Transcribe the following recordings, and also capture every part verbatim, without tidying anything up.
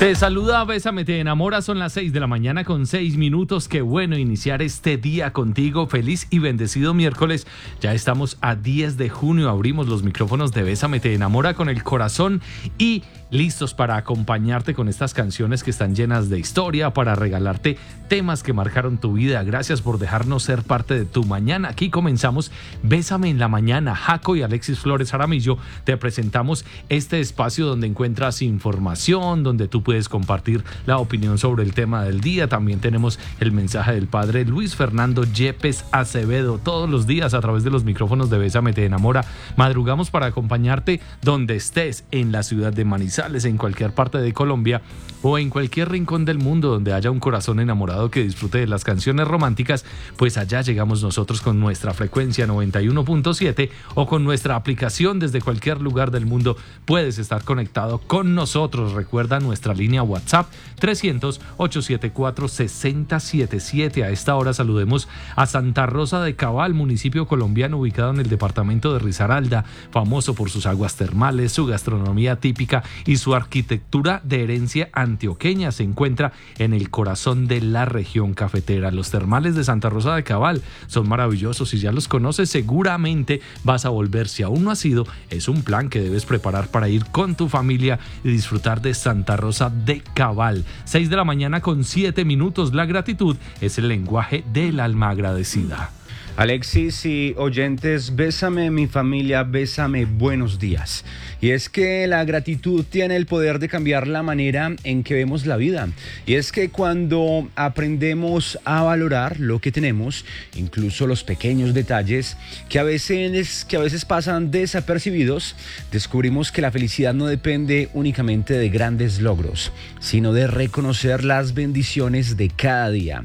Te saluda Bésame Te Enamora, son las seis de la mañana con seis minutos. Qué bueno iniciar este día contigo. Feliz y bendecido miércoles. Ya estamos a diez de junio, abrimos los micrófonos de Bésame Te Enamora con el corazón y listos para acompañarte con estas canciones que están llenas de historia, para regalarte temas que marcaron tu vida. Gracias por dejarnos ser parte de tu mañana. Aquí comenzamos Bésame en la Mañana. Jaco y Alexis Flores Jaramillo te presentamos este espacio donde encuentras información, donde tú puedes compartir la opinión sobre el tema del día. También tenemos el mensaje del padre Luis Fernando Yepes Acevedo todos los días a través de los micrófonos de Bésame Te Enamora. Madrugamos para acompañarte donde estés, en la ciudad de Manizales, en cualquier parte de Colombia o en cualquier rincón del mundo donde haya un corazón enamorado que disfrute de las canciones románticas. Pues allá llegamos nosotros con nuestra frecuencia noventa y uno punto siete o con nuestra aplicación. Desde cualquier lugar del mundo puedes estar conectado con nosotros. Recuerda nuestra línea WhatsApp trescientos, ochocientos setenta y cuatro, sesenta setenta y siete. A esta hora saludemos a Santa Rosa de Cabal, municipio colombiano ubicado en el departamento de Risaralda, famoso por sus aguas termales, su gastronomía típica y su arquitectura de herencia antioqueña. Se encuentra en el corazón de la región cafetera. Los termales de Santa Rosa de Cabal son maravillosos. Si ya los conoces, seguramente vas a volver. Si aún no has ido, es un plan que debes preparar para ir con tu familia y disfrutar de Santa Rosa de Cabal. seis de la mañana con siete minutos. La gratitud es el lenguaje del alma agradecida. Alexis y oyentes, bésame mi familia, bésame, buenos días. Y es que la gratitud tiene el poder de cambiar la manera en que vemos la vida. Y es que cuando aprendemos a valorar lo que tenemos, incluso los pequeños detalles que a veces, que a veces pasan desapercibidos, descubrimos que la felicidad no depende únicamente de grandes logros, sino de reconocer las bendiciones de cada día.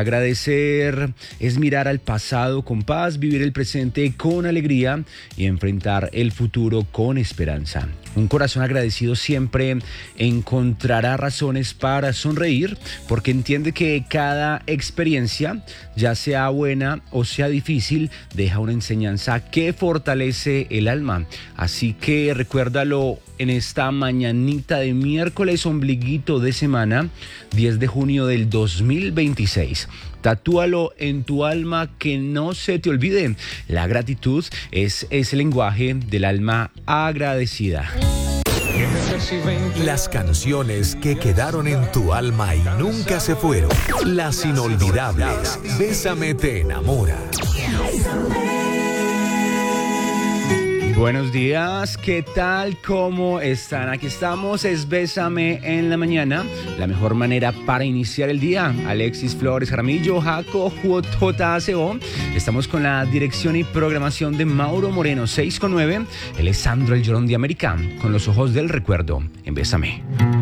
Agradecer es mirar al pasado con paz, vivir el presente con alegría y enfrentar el futuro con esperanza. Un corazón agradecido siempre encontrará razones para sonreír, porque entiende que cada experiencia, ya sea buena o sea difícil, deja una enseñanza que fortalece el alma. Así que recuérdalo en esta mañanita de miércoles, ombliguito de semana, diez de junio del dos mil veintiséis. Tatúalo en tu alma, que no se te olvide. La gratitud es ese lenguaje del alma agradecida. Las canciones que quedaron en tu alma y nunca se fueron. Las inolvidables. Bésame Te Enamora. Buenos días, ¿qué tal? ¿Cómo están? Aquí estamos, es Bésame en la Mañana, la mejor manera para iniciar el día. Alexis Flores Jaramillo, Jaco, J C O. Estamos con la dirección y programación de Mauro Moreno, seis con nueve. Él es Sandro el Llorón de América, con los ojos del recuerdo en Bésame.